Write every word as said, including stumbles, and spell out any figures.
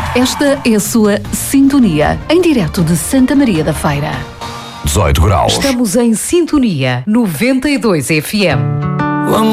Esta é a sua Sintonia, em direto de Santa Maria da Feira. dezoito graus. Estamos em Sintonia noventa e dois F M.